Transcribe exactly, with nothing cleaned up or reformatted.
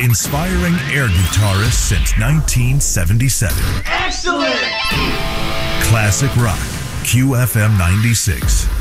Inspiring air guitarist since nineteen seventy-seven. Excellent! Classic rock, Q F M ninety-six.